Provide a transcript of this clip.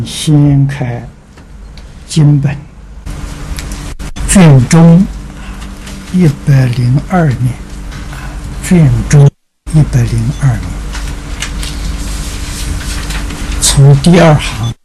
先开经本，卷中102年，卷中102年，从第二行